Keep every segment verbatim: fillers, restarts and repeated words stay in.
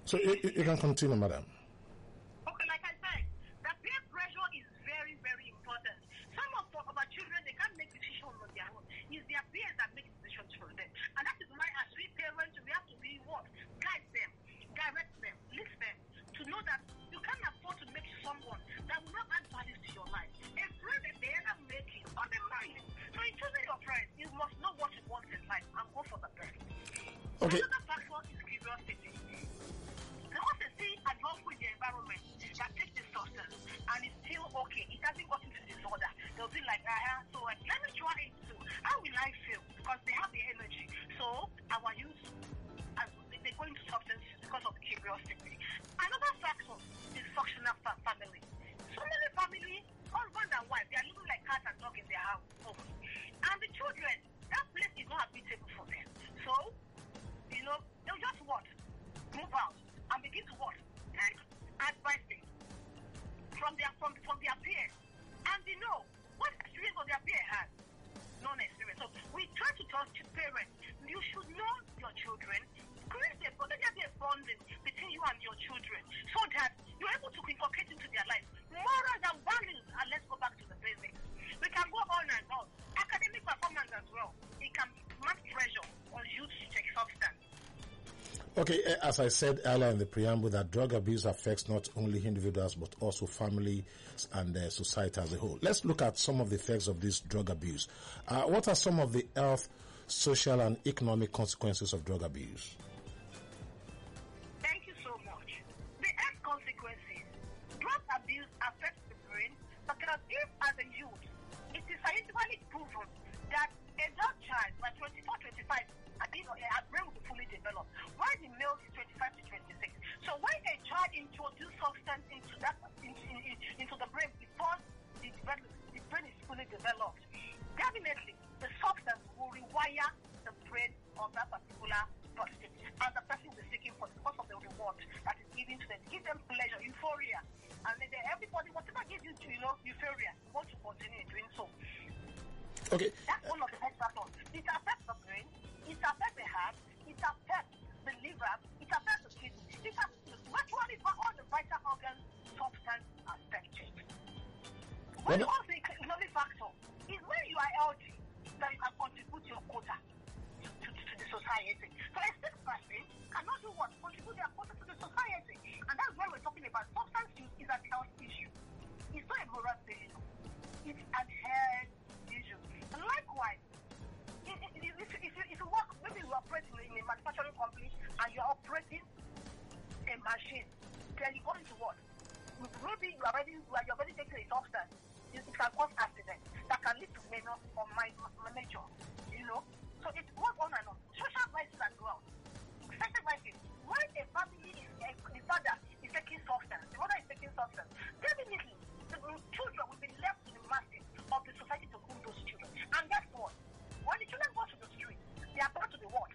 So you, you can continue, madam. Okay, like I said, the peer pressure is very, very important. Some of, of our children, they can't make decisions on their own. It's their peers that make decisions for them. And that is why, as we parents, we have to be what? Guide them, direct them, lift them, to know that you can't afford to make someone that will not add value to your life. A friend that they end up making on the mind. So in choosing your friends, you must know what you want in life and go for the best. Okay. Another factor is curiosity. They also see and work with the environment that takes this substance and it's still okay. It hasn't got into disorder. They'll be like, ah, so like, let me try it too. How will I feel? Because they have the energy. So our youth, as they go into substance because of curiosity. Another factor is functional fa- family. So many family, husband and wife, they are living like cat and dog in their house. And the children, that place is not habitable for them. So, you know, they'll just what? Move out and begin to what? Take advice from their from, from their peers. And they know what experience of their peer has. Non experience. So we try to tell parents, you should know your children, create a but there be a bonding between you and your children so that you're able to inculcate into their life morals and values. And let's go back to the basics. We can go on and on. Academic performance as well. It can put pressure on youth to take substance. Okay, as I said earlier in the preamble, that drug abuse affects not only individuals but also families and uh, society as a whole. Let's look at some of the effects of this drug abuse. Uh, what are some of the health, social, and economic consequences of drug abuse? Thank you so much. The health consequences. Drug abuse affects the brain because if, as a youth, it is scientifically proven that a young child by twenty-four, twenty-five, I think a brain will be fully developed. While the male is twenty-five to twenty-six. So when a child introduces substance into that into, into the brain before the, the brain is fully developed, definitely the substance will rewire the brain of that particular person, and the person is seeking for because of the reward that is given to them. Give them pleasure, euphoria, and then everybody, whatever gives you, you know, euphoria, want to continue doing so. Okay. That's one of the health factors. It affects the brain, it affects the heart, it affects the liver, it affects the kidney. It affects virtually all the vital organs, substance affected. When you also economic factor is when you are healthy that you can contribute your quota to, to, to the society. So a sick person cannot do what? Contribute their quota to the society. And that's why we're talking about substance use is a health issue. It's not a moral issue. It's a health issue. And likewise, if, if, if, if, you, if you work, maybe you operate in a manufacturing company and you're operating a machine, then you go into what? Maybe you are already, you are already taking a substance. It can cause accidents that can lead to minor or major, you know. So it goes on and on. Social vices as well. Social vices. When a family is, a, the father is taking substance, the mother is taking substance, definitely the children will be left in the masses of the society to groom those children. And guess what? When the children go to the street, they are brought to the what?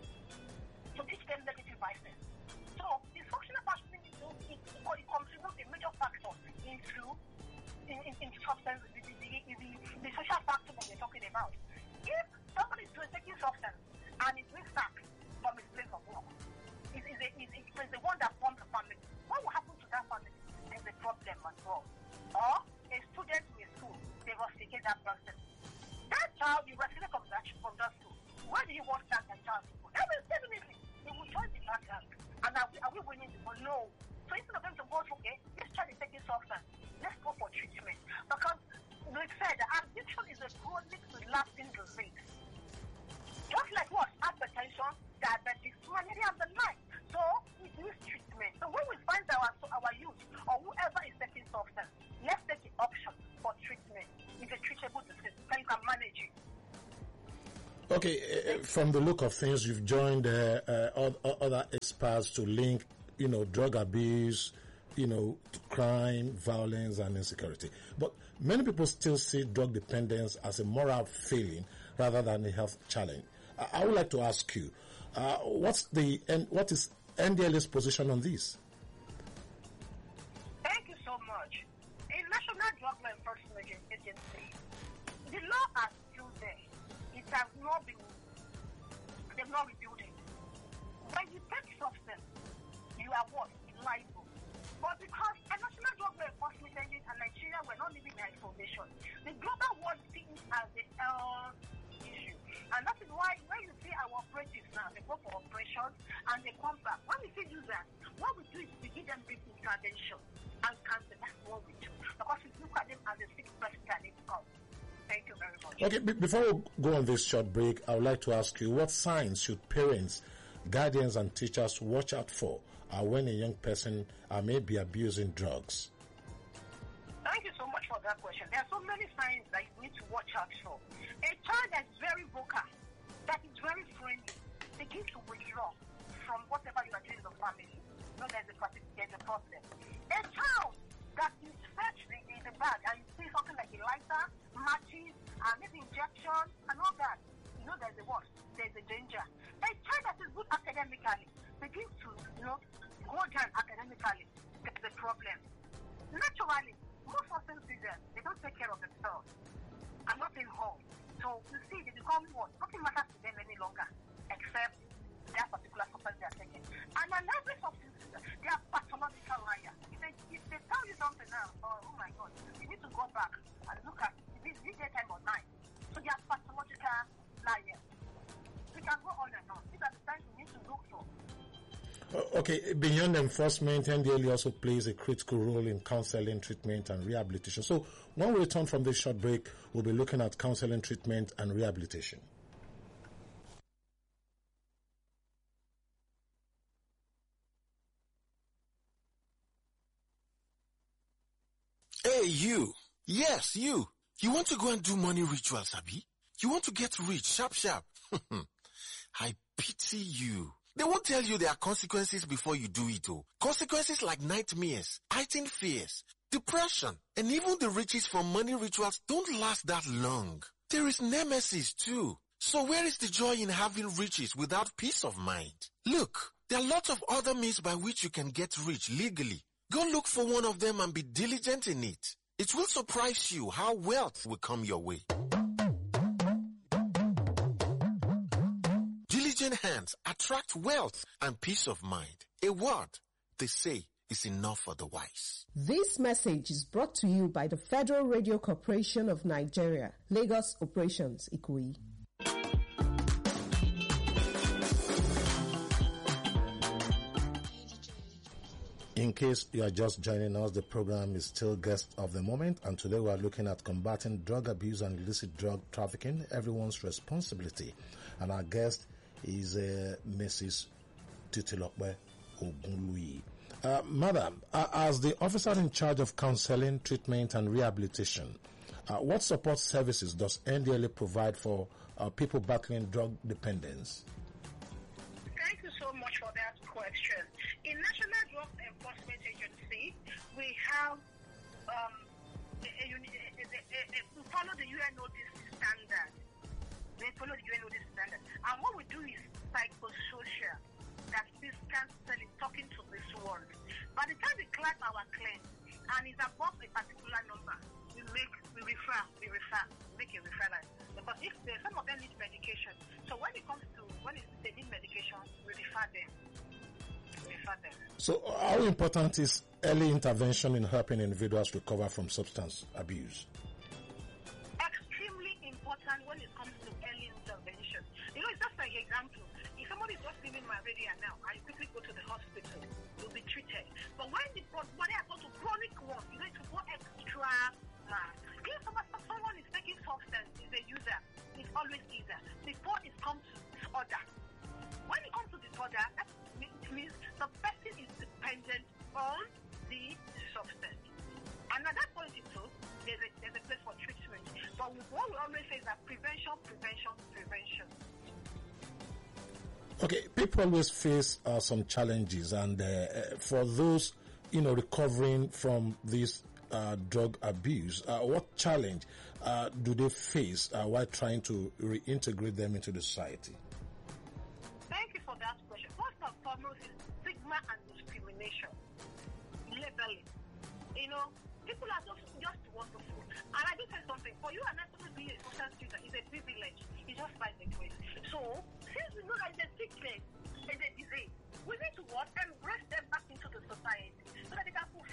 To teach them negative vices. So dysfunctional parenting it, it, it contributes a major factor into in, in, in substance, the, the, the, the, the social factor that we're talking about. If somebody is taking substance and is being sacked from his place of work, it is, a, it, it is the one that forms the family. What will happen to that family? There's a problem as well. Or a student in a school, they rusticate that person. That child, you rusticate from that, from that school. Where do you want that child to go? Definitely, they will join the black gang. And are we, are we winning the ball? No. So instead of them to go, okay, this child is taking substance, let's go for treatment. Because, like I said, addiction is a chronic lasting disease. Just like what? Hypertension, diabetes, malaria, and the like. So, it needs treatment. So when we find our, our youth or whoever is taking substance, let's take the option for treatment. It's a treatable disease, so you can manage it. Okay, uh, from the look of things, you've joined uh, uh, other experts to link, you know, drug abuse, you know, to crime, violence, and insecurity. But many people still see drug dependence as a moral failing rather than a health challenge. I, I would like to ask you, uh, what's the and what is N D L A's position on this? Thank you so much. In National Drug Law Enforcement Agency, the law is still there. It has not been, they've not reviewed it. When you take substance, you are But because a national drug law enforcement agent and Nigeria were not living their information, the global world sees it as the health issue. And that is why when you see our operatives now, they go for operations and they come back. When we see users, what we do is we give them brief intervention and cancel. That's what we do. Because we look at them as a sick person that needs help. Thank you very much. Okay, b- before we go on this short break, I would like to ask you, what signs should parents, guardians, and teachers watch out for uh, when a young person uh, may be abusing drugs? Thank you so much for that question. There are so many signs that you need to watch out for. A child that is very vocal, that is very friendly, begins to withdraw from whatever you are doing in the family. You know there's a, there's a problem. A child that is fetched in, in the bag and you see something like a lighter, matches, and maybe injection, and all that, you know there's a what? There's a danger. A child that is good academically begins to, you know, go down academically. There's a problem. Naturally, most foster seasons, they don't take care of themselves. I'm not in home. So you see, they become what? Nothing matters to them any longer, except that particular substance they are taking. And on every substance, they are pathological liars. If they, if they tell you something now, oh, oh my God, you need to go back and look at it is daytime or night. So they are pathological liars. We can go on and on. These are the things we need to look for. Okay, beyond enforcement, N D L E also plays a critical role in counseling, treatment, and rehabilitation. So when we return from this short break, we'll be looking at counseling, treatment, and rehabilitation. Hey, you. Yes, you. You want to go and do money rituals, Abi? You want to get rich, sharp, sharp. I pity you. They won't tell you there are consequences before you do it, oh. Consequences like nightmares, heightened fears, depression, and even the riches from money rituals don't last that long. There is nemesis too. So where is the joy in having riches without peace of mind? Look, there are lots of other means by which you can get rich legally. Go look for one of them and be diligent in it. It will surprise you how wealth will come your way. Diligent hands attract wealth and peace of mind. A word, they say, is enough for the wise. This message is brought to you by the Federal Radio Corporation of Nigeria, Lagos Operations, Ikoyi. In case you are just joining us, the program is still Guest of the Moment, and today we are looking at combating drug abuse and illicit drug trafficking, everyone's responsibility. And our guest is uh, Missus Titilope Ogunluyi. Uh, Madam, uh, as the officer in charge of counseling, treatment, and rehabilitation, uh, what support services does N D L E provide for uh, people battling drug dependence? Thank you so much for that question. In National Drug Enforcement Agency, we have um, a, a, a, a, a, we follow the U N O D C standard. We follow the U N O D C standard. And what we do is psychosocial, that is counseling, talking to this world. By the time we class our claim and it's above a particular number, we make, we refer, we refer, make a referral. Because if they, some of them need medication, so when it comes to, when it, they need medication, we refer them. We refer them. So how important is early intervention in helping individuals recover from substance abuse? Extremely important when it comes to early intervention. You know, it's just like an example. If somebody is just living malaria now, and you quickly go to the hospital, you'll be treated. But when the body has gone to chronic one, you need to go extra mad. If someone, someone is taking substance, is a user, it's always easier before it comes to disorder. When it comes to disorder, that means the person is dependent on the substance. And at that point, too, there's a, there's a place for treatment. But what we always say is that prevention, prevention, prevention. Okay, people always face uh, some challenges, and uh, for those, you know, recovering from this uh, drug abuse, uh, what challenge uh, do they face uh, while trying to reintegrate them into the society? Thank you for that question. First and foremost is stigma and discrimination. Labeling. You know, people are just, just wonderful. And I do say something. For you and I to be a social student is a privilege. It's just by the grace. So, since we know that it's a sickness, it's a disease, we need to what? Embrace them back into the society so that they can fulfill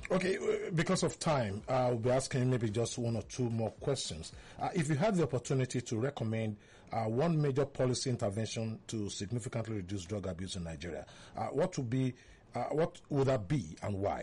Okay, uh, because of time, I'll be asking maybe just one or two more questions. Uh, if you had the opportunity to recommend uh, one major policy intervention to significantly reduce drug abuse in Nigeria, uh, what would be, uh, what would that be and why?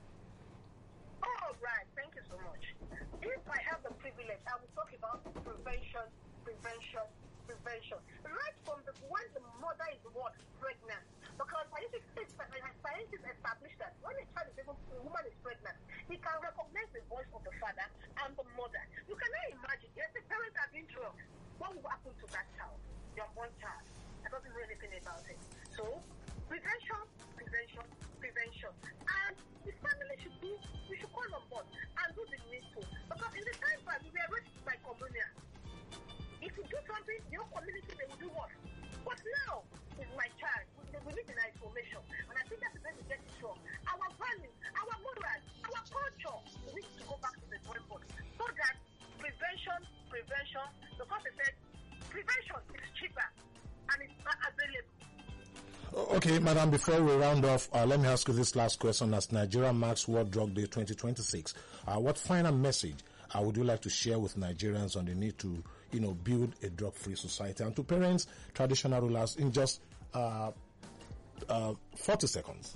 All right, thank you so much. If I have the privilege, I will talk about prevention, prevention, prevention. Right from the when the mother is what pregnant, because scientists scientists establish that when a child is able, a woman is pregnant, he can recognize the voice of the father and the mother. You cannot imagine. Yes, the parents have been drugged. What will happen to that child, your born child? I don't know anything about it. So, prevention, prevention, prevention, and the family should do. We should call on board and do the needful. Because in the time that we were raised by communion, if you do something, your community they will do what? But now, with my child, we, we live in isolation, and I think that's the way we get it wrong. Our values, our morals, our culture, we need to go back to the drawing board so that prevention, prevention, because they said prevention is cheaper and it's not available. Okay, Madam, before we round off, uh, let me ask you this last question. As Nigeria marks World Drug Day twenty twenty-six, uh, what final message uh, would you like to share with Nigerians on the need to, you know, build a drug-free society? And to parents, traditional rulers, in just uh, uh, forty seconds.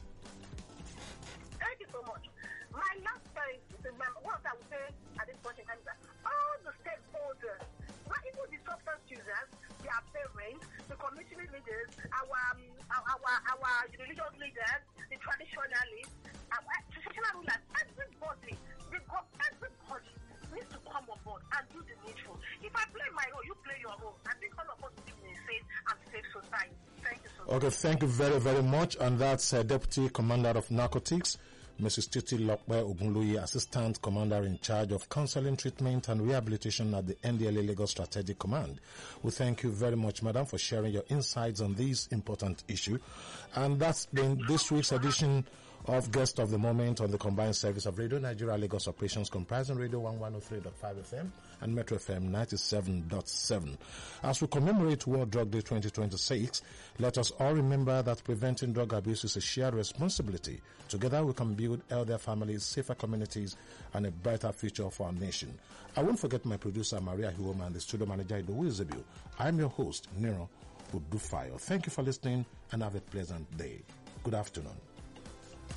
Thank you so much. My last point, what I would say at this point in time is that all the stakeholders, not even the substance users, their parents, the community leaders, our um, our, our our religious leaders, the traditionalists, our traditional rulers, everybody, the everybody needs to come on board and do the needful. If I play my role, you play your role. I think all of us live in a safe and safe society. Thank you so much. Okay, thank you very, very much. And that's uh, Deputy Commander of Narcotics, Missus Titi Lokwe Ogunloye, Assistant Commander in charge of Counseling, Treatment and Rehabilitation at the N D L A Lagos Strategic Command. We thank you very much, Madam, for sharing your insights on this important issue. And that's been this week's edition of Guest of the Moment on the combined service of Radio Nigeria Lagos operations, comprising Radio one one oh three point five F M and Metro F M ninety-seven point seven. As we commemorate World Drug Day twenty twenty-six, let us all remember that preventing drug abuse is a shared responsibility. Together we can build healthier families, safer communities, and a brighter future for our nation. I won't forget my producer Maria Hiwoma and the studio manager Idowu Izebu. I'm your host, Nero Udufayo. Thank you for listening and have a pleasant day. Good afternoon.